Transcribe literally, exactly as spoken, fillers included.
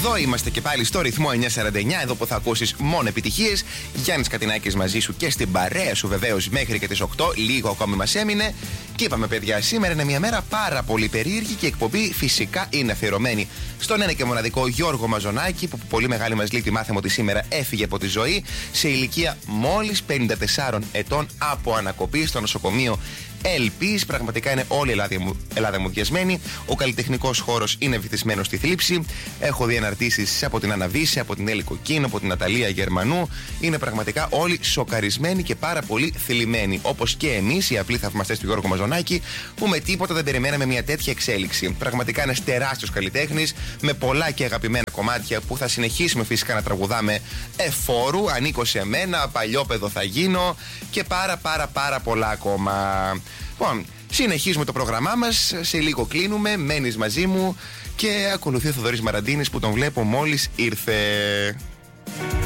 Εδώ είμαστε και πάλι στο ρυθμό εννιακόσια σαράντα εννιά, εδώ που θα ακούσεις μόνο επιτυχίες. Γιάννης Κατινάκης μαζί σου και στην παρέα σου βεβαίως μέχρι και τις οκτώ. Λίγο ακόμη μας έμεινε. Και είπαμε, παιδιά, σήμερα είναι μια μέρα πάρα πολύ περίεργη και η εκπομπή φυσικά είναι αφιερωμένη στον ένα και μοναδικό Γιώργο Μαζονάκη, που πολύ μεγάλη μας λύπη μάθαμε ότι σήμερα έφυγε από τη ζωή σε ηλικία μόλις πενήντα τεσσάρων ετών από ανακοπή στο νοσοκομείο Ελπίς. Πραγματικά είναι όλη η Ελλάδα μου, Ελλάδα μου διασμένη. Ο καλλιτεχνικός χώρος είναι βυθισμένος στη θλίψη. Έχω δει αναρτήσεις από την Αναβίση, από την Έλλη Κοκκίνο, από την Ναταλία Γερμανού. Είναι πραγματικά όλοι σοκαρισμένοι και πάρα πολύ θλιμμένοι. Όπως και εμείς, οι απλοί θαυμαστές του Γιώργου Μαζονάκη, που με τίποτα δεν περιμέναμε μια τέτοια εξέλιξη. Πραγματικά ένας τεράστιος καλλιτέχνης με πολλά και αγαπημένα κομμάτια που θα συνεχίσουμε φυσικά να τραγουδάμε εφόρου. Ανήκω σε μένα, παλιόπαιδο θα γίνω και πάρα πάρα πάρα πολλά ακόμα. Λοιπόν, συνεχίζουμε το πρόγραμμά μας. Σε λίγο κλείνουμε. Μένεις μαζί μου και ακολουθεί ο Θοδωρής Μαραντίνης που τον βλέπω μόλις ήρθε.